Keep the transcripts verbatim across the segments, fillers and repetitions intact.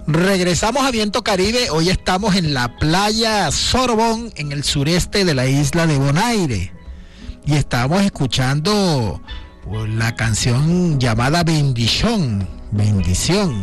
Regresamos a Viento Caribe. Hoy estamos en la playa Sorbón, en el sureste de la isla de Bonaire. Y estábamos escuchando la canción llamada Bendición, Bendición,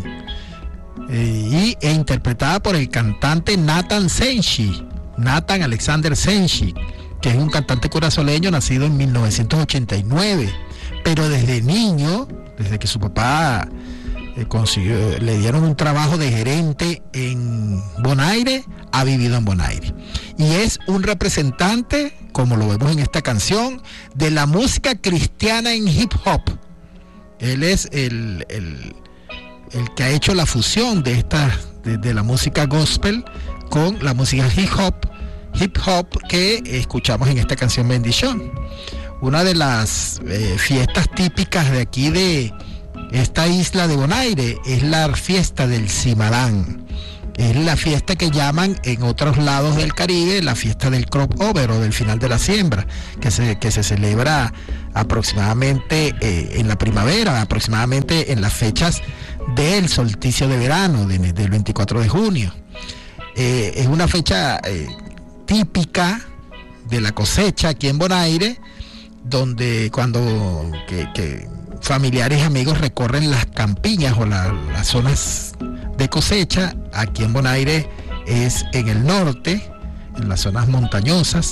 eh, y, e interpretada por el cantante Nathan Senshi, Nathan Alexander Senshi, que es un cantante curazoleño nacido en mil novecientos ochenta y nueve, pero desde niño, desde que su papá eh, consiguió, le dieron un trabajo de gerente en Bonaire, ha vivido en Bonaire. Y es un representante, como lo vemos en esta canción, de la música cristiana en hip hop. Él es el, el, el que ha hecho la fusión de, esta, de, de la música gospel con la música hip hop, hip hop que escuchamos en esta canción Bendición. Una de las eh, fiestas típicas de aquí de esta isla de Bonaire es la fiesta del Simadán. Es la fiesta que llaman en otros lados del Caribe la fiesta del crop over o del final de la siembra, que se, que se celebra aproximadamente eh, en la primavera, aproximadamente en las fechas del solsticio de verano, de, del veinticuatro de junio. Eh, es una fecha eh, típica de la cosecha aquí en Bonaire, donde cuando que, que familiares y amigos recorren las campiñas o la, las zonas de cosecha. Aquí en Bonaire es en el norte, en las zonas montañosas,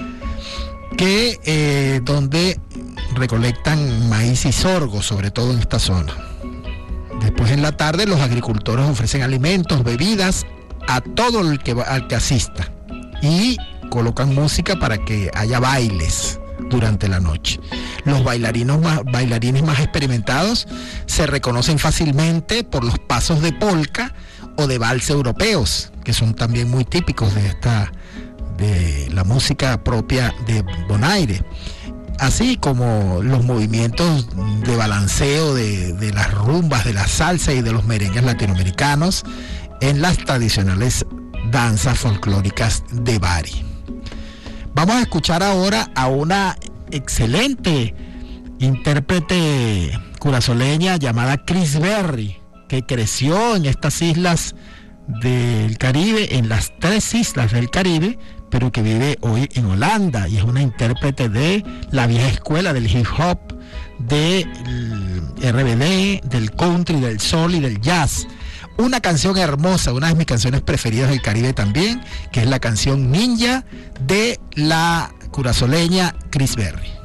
que eh, donde recolectan maíz y sorgo, sobre todo en esta zona. Después en la tarde los agricultores ofrecen alimentos, bebidas a todo el que, al que asista, y colocan música para que haya bailes durante la noche. Los bailarinos más, bailarines más experimentados se reconocen fácilmente por los pasos de polka o de vals europeos, que son también muy típicos de esta de la música propia de Bonaire, así como los movimientos de balanceo de, de las rumbas, de la salsa y de los merengues latinoamericanos en las tradicionales danzas folclóricas de Bari. Vamos a escuchar ahora a una excelente intérprete curazoleña llamada Chris Berry, que creció en estas islas del Caribe, en las tres islas del Caribe, pero que vive hoy en Holanda, y es una intérprete de la vieja escuela del hip hop, del R B D, del country, del soul y del jazz. Una canción hermosa, una de mis canciones preferidas del Caribe también, que es la canción Ninja de la curazoleña Chris Berry.